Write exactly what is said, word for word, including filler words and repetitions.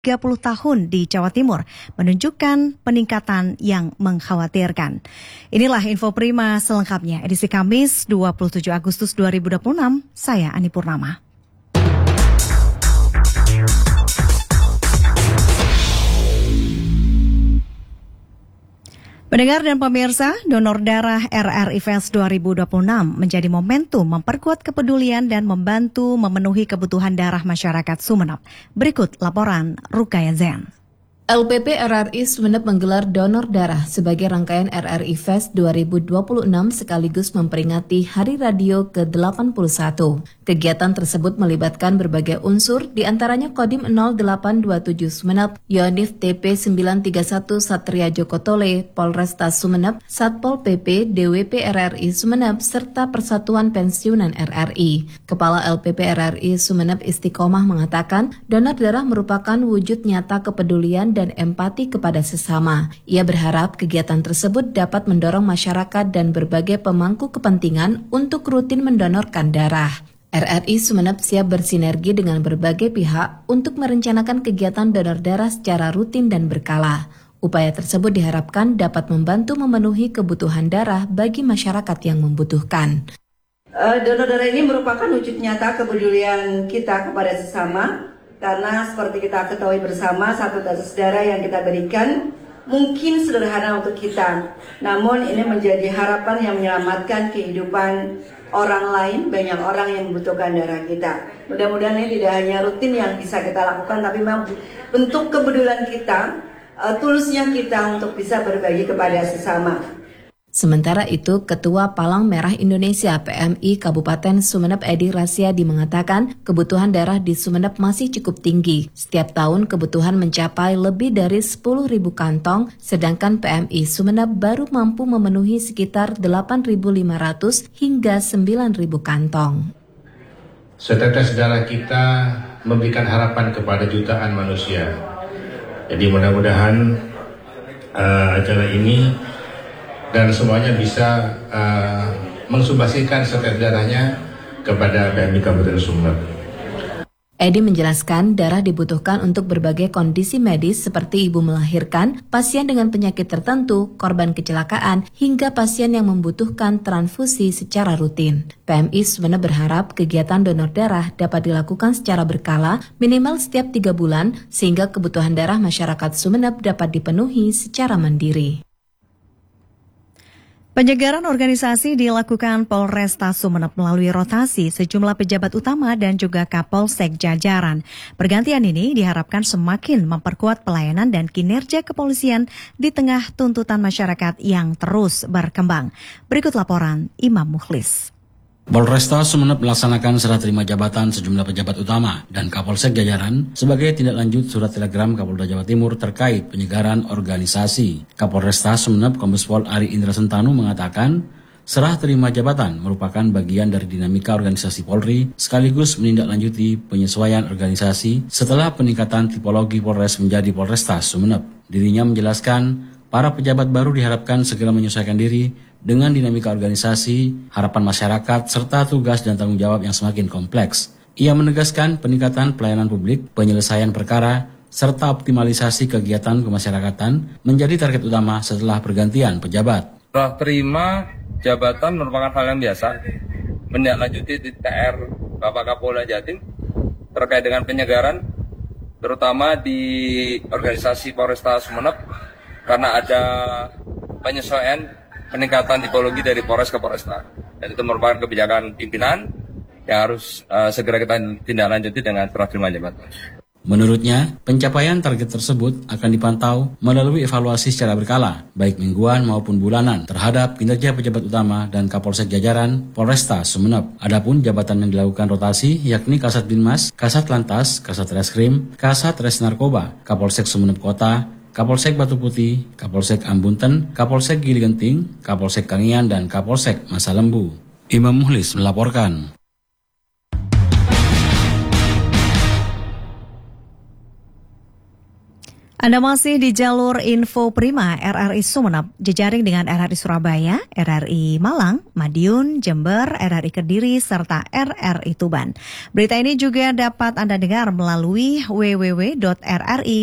tiga puluh tahun di Jawa Timur menunjukkan peningkatan yang mengkhawatirkan. Inilah Info Prima selengkapnya edisi Kamis dua puluh tujuh Agustus dua ribu dua puluh enam. Saya Ani Purnama. Pendengar dan pemirsa, donor darah R R I Fest dua ribu dua puluh enam menjadi momentum memperkuat kepedulian dan membantu memenuhi kebutuhan darah masyarakat Sumeneb. Berikut laporan Rukaya Zen. L P P R R I Sumeneb menggelar donor darah sebagai rangkaian R R I Fest dua ribu dua puluh enam sekaligus memperingati Hari Radio ke delapan puluh satu. Kegiatan tersebut melibatkan berbagai unsur, diantaranya Kodim nol delapan dua tujuh Sumeneb, Yonif T P sembilan tiga satu Satria Joko Tole, Polresta Sumeneb, Satpol P P, D W P R R I Sumeneb, serta Persatuan Pensiunan R R I. Kepala L P P R R I Sumeneb Istiqomah mengatakan, donor darah merupakan wujud nyata kepedulian dan empati kepada sesama. Ia berharap kegiatan tersebut dapat mendorong masyarakat dan berbagai pemangku kepentingan untuk rutin mendonorkan darah. R R I Sumeneb siap bersinergi dengan berbagai pihak untuk merencanakan kegiatan donor darah secara rutin dan berkala. Upaya tersebut diharapkan dapat membantu memenuhi kebutuhan darah bagi masyarakat yang membutuhkan. Uh, donor darah ini merupakan wujud nyata kepedulian kita kepada sesama, karena seperti kita ketahui bersama, satu tetes darah yang kita berikan mungkin sederhana untuk kita, namun ini menjadi harapan yang menyelamatkan kehidupan orang lain, banyak orang yang membutuhkan darah kita. Mudah-mudahan ini tidak hanya rutin yang bisa kita lakukan, tapi memang bentuk kepedulian kita, uh, tulusnya kita untuk bisa berbagi kepada sesama. Sementara itu, Ketua Palang Merah Indonesia P M I Kabupaten Sumeneb Edi Rasyadi mengatakan kebutuhan darah di Sumeneb masih cukup tinggi. Setiap tahun kebutuhan mencapai lebih dari sepuluh ribu kantong, sedangkan P M I Sumeneb baru mampu memenuhi sekitar delapan ribu lima ratus hingga sembilan ribu kantong. Setetes darah kita memberikan harapan kepada jutaan manusia. Jadi mudah-mudahan uh, acara ini dan semuanya bisa uh, mensumbasikan setetes darahnya kepada P M I Kabupaten Sumeneb. Edi menjelaskan darah dibutuhkan untuk berbagai kondisi medis seperti ibu melahirkan, pasien dengan penyakit tertentu, korban kecelakaan, hingga pasien yang membutuhkan transfusi secara rutin. P M I Sumeneb berharap kegiatan donor darah dapat dilakukan secara berkala, minimal setiap tiga bulan, sehingga kebutuhan darah masyarakat Sumeneb dapat dipenuhi secara mandiri. Penyegaran organisasi dilakukan Polresta Sumeneb melalui rotasi sejumlah pejabat utama dan juga Kapolsek jajaran. Pergantian ini diharapkan semakin memperkuat pelayanan dan kinerja kepolisian di tengah tuntutan masyarakat yang terus berkembang. Berikut laporan Imam Mukhlis. Polresta Sumeneb melaksanakan serah terima jabatan sejumlah pejabat utama dan Kapolsek jajaran sebagai tindak lanjut surat telegram Kapolda Jawa Timur terkait penyegaran organisasi. Kapolresta Sumeneb Kombes Pol Ari Indra Sentanu mengatakan serah terima jabatan merupakan bagian dari dinamika organisasi Polri sekaligus menindaklanjuti penyesuaian organisasi setelah peningkatan tipologi Polres menjadi Polresta Sumeneb. Dirinya menjelaskan para pejabat baru diharapkan segera menyesuaikan diri dengan dinamika organisasi, harapan masyarakat, serta tugas dan tanggung jawab yang semakin kompleks. Ia menegaskan peningkatan pelayanan publik, penyelesaian perkara, serta optimalisasi kegiatan kemasyarakatan menjadi target utama setelah pergantian pejabat. Serah terima jabatan merupakan hal yang biasa. Menindaklanjuti T R Bapak Kapolda Jatim terkait dengan penyegaran, terutama di organisasi Polresta Sumeneb, karena ada penyesuaian peningkatan tipologi dari Polres ke Polresta, dan itu merupakan kebijakan pimpinan yang harus uh, segera kita tindak lanjuti dengan serah terima jabatan. Menurutnya, pencapaian target tersebut akan dipantau melalui evaluasi secara berkala, baik mingguan maupun bulanan, terhadap kinerja pejabat utama dan Kapolsek jajaran Polresta Sumeneb. Adapun jabatan yang dilakukan rotasi yakni Kasat Binmas, Kasat Lantas, Kasat Reskrim, Kasat Res Narkoba, Kapolsek Sumeneb Kota, Kapolsek Batu Putih, Kapolsek Ambunten, Kapolsek Gili Genting, Kapolsek Kangian, dan Kapolsek Masa Lembu. Imam Mukhlis melaporkan. Anda masih di jalur Info Prima R R I Sumeneb, jejaring dengan R R I Surabaya, R R I Malang, Madiun, Jember, R R I Kediri, serta R R I Tuban. Berita ini juga dapat Anda dengar melalui w w w titik r r i